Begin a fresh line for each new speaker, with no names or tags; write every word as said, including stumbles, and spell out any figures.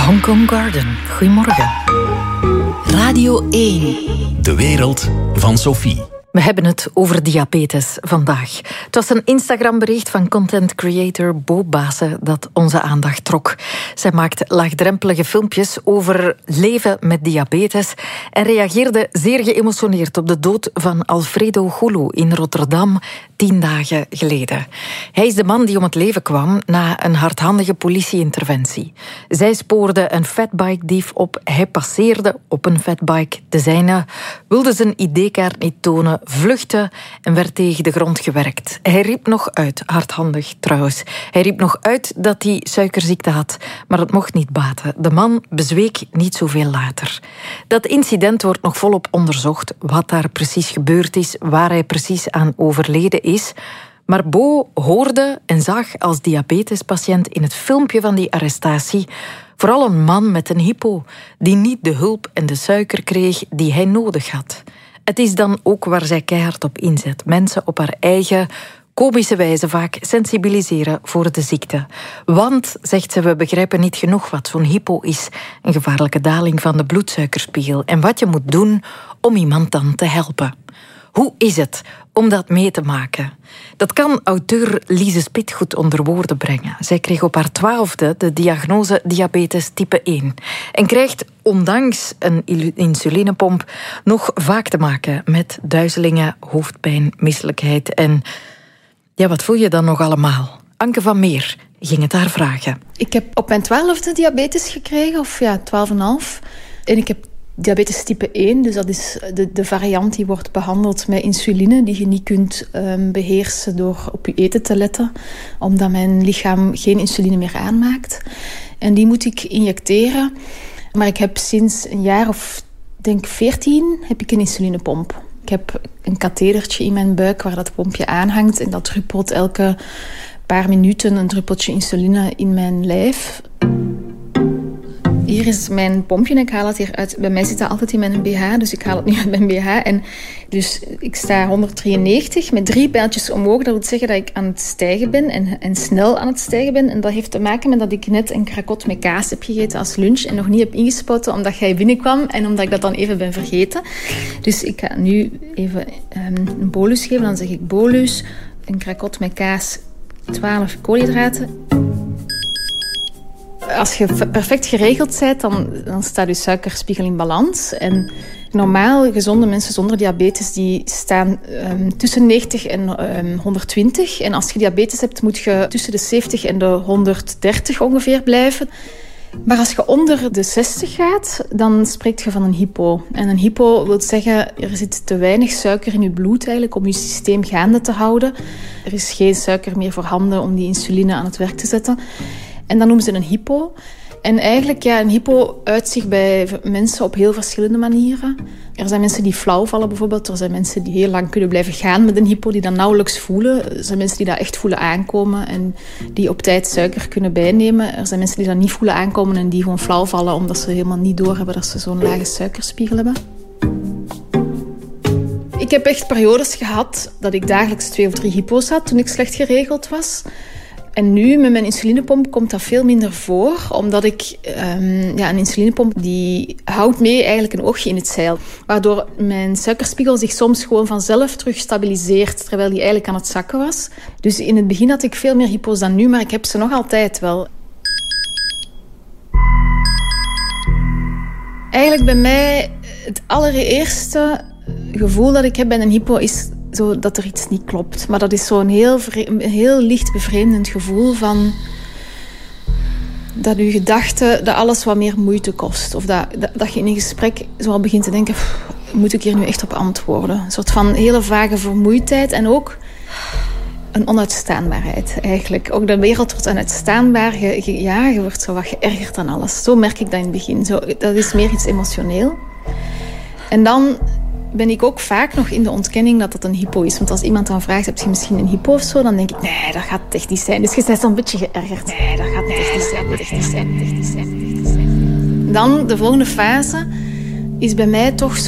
Hong Kong Garden. Goedemorgen. Radio één.
De wereld van Sophie.
We hebben het over diabetes vandaag. Het was een Instagram-bericht van content creator Bo Baassen dat onze aandacht trok. Zij maakt laagdrempelige filmpjes over leven met diabetes en reageerde zeer geëmotioneerd op de dood van Alfredo Gulu in Rotterdam tien dagen geleden. Hij is de man die om het leven kwam na een hardhandige politieinterventie. Zij spoorde een fatbike-dief op. Hij passeerde op een fatbike de zijne, wilde zijn I D-kaart niet tonen, vluchtte en werd tegen de grond gewerkt. Hij riep nog uit, hardhandig trouwens. Hij riep nog uit dat hij suikerziekte had, maar het mocht niet baten. De man bezweek niet zoveel later. Dat incident wordt nog volop onderzocht, wat daar precies gebeurd is, waar hij precies aan overleden is. Maar Bo hoorde en zag als diabetespatiënt in het filmpje van die arrestatie vooral een man met een hypo, die niet de hulp en de suiker kreeg die hij nodig had. Het is dan ook waar zij keihard op inzet. Mensen op haar eigen komische wijze vaak sensibiliseren voor de ziekte. Want, zegt ze, we begrijpen niet genoeg wat zo'n hypo is. Een gevaarlijke daling van de bloedsuikerspiegel. En wat je moet doen om iemand dan te helpen. Hoe is het om dat mee te maken? Dat kan auteur Lise Spit goed onder woorden brengen. Zij kreeg op haar twaalfde de diagnose diabetes type één. En krijgt, ondanks een insulinepomp, nog vaak te maken met duizelingen, hoofdpijn, misselijkheid. En ja, wat voel je dan nog allemaal? Anke van Meer ging het haar vragen.
Ik heb op mijn twaalfde diabetes gekregen, of ja, twaalf en half. En ik heb diabetes type één, dus dat is de, de variant die wordt behandeld met insuline, die je niet kunt um, beheersen door op je eten te letten, omdat mijn lichaam geen insuline meer aanmaakt. En die moet ik injecteren. Maar ik heb sinds een jaar of, denk veertien, heb ik een insulinepomp. Ik heb een kathedertje in mijn buik waar dat pompje aanhangt en dat druppelt elke paar minuten een druppeltje insuline in mijn lijf. Hier is mijn pompje en ik haal het hier uit. Bij mij zit dat altijd in mijn B H, dus ik haal het nu uit mijn B H. En dus ik sta honderddrieënnegentig met drie pijltjes omhoog. Dat wil zeggen dat ik aan het stijgen ben en, en snel aan het stijgen ben. En dat heeft te maken met dat ik net een krakot met kaas heb gegeten als lunch en nog niet heb ingespoten omdat jij binnenkwam en omdat ik dat dan even ben vergeten. Dus ik ga nu even um, een bolus geven. Dan zeg ik bolus, een krakot met kaas, twaalf koolhydraten. Als je perfect geregeld bent, dan, dan staat je suikerspiegel in balans. En normaal, gezonde mensen zonder diabetes, die staan um, tussen negentig en um, honderdtwintig. En als je diabetes hebt, moet je tussen de zeventig en de honderddertig ongeveer blijven. Maar als je onder de zestig gaat, dan spreek je van een hypo. En een hypo wil zeggen, er zit te weinig suiker in je bloed eigenlijk om je systeem gaande te houden. Er is geen suiker meer voorhanden om die insuline aan het werk te zetten. En dat noemen ze een hypo. En eigenlijk, ja, een hypo uit zich bij mensen op heel verschillende manieren. Er zijn mensen die flauw vallen bijvoorbeeld. Er zijn mensen die heel lang kunnen blijven gaan met een hypo, die dat nauwelijks voelen. Er zijn mensen die dat echt voelen aankomen en die op tijd suiker kunnen bijnemen. Er zijn mensen die dat niet voelen aankomen en die gewoon flauw vallen omdat ze helemaal niet doorhebben dat ze zo'n lage suikerspiegel hebben. Ik heb echt periodes gehad dat ik dagelijks twee of drie hypo's had toen ik slecht geregeld was. En nu, met mijn insulinepomp, komt dat veel minder voor. Omdat ik... Um, ja, een insulinepomp die houdt mee eigenlijk een oogje in het zeil. Waardoor mijn suikerspiegel zich soms gewoon vanzelf terug stabiliseert. Terwijl die eigenlijk aan het zakken was. Dus in het begin had ik veel meer hypo's dan nu. Maar ik heb ze nog altijd wel. Eigenlijk bij mij... Het allereerste gevoel dat ik heb bij een hypo is... Zo dat er iets niet klopt. Maar dat is zo'n heel, een heel licht bevreemdend gevoel van... dat je gedachte dat alles wat meer moeite kost. Of dat, dat, dat je in een gesprek zo al begint te denken... moet ik hier nu echt op antwoorden? Een soort van hele vage vermoeidheid. En ook een onuitstaanbaarheid eigenlijk. Ook de wereld wordt onuitstaanbaar. Je, je, ja, je wordt zo wat geërgerd aan alles. Zo merk ik dat in het begin. Zo, dat is meer iets emotioneel. En dan... ben ik ook vaak nog in de ontkenning dat dat een hypo is. Want als iemand dan vraagt, heb je misschien een hypo of zo? Dan denk ik, nee, dat gaat het echt niet zijn. Dus je bent zo'n beetje geërgerd. Nee, dat gaat het echt niet zijn. Echt niet zijn, echt niet zijn, echt niet zijn. Dan, de volgende fase, is bij mij toch